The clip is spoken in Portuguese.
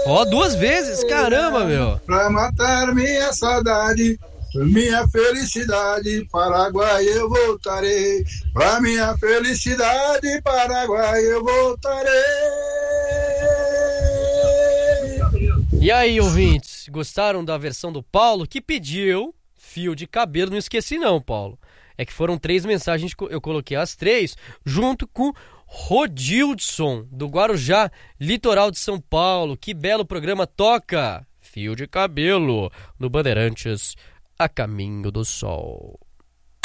Ó, 2 vezes, caramba, meu. Pra matar minha saudade, minha felicidade, Paraguai eu voltarei. Pra minha felicidade, Paraguai eu voltarei. E aí, ouvintes, gostaram da versão do Paulo, que pediu fio de cabelo? Não esqueci não, Paulo. É que foram 3 mensagens, eu coloquei as 3, junto com Rodildson, do Guarujá, litoral de São Paulo. Que belo programa, toca Fio de Cabelo, no Bandeirantes, a caminho do sol.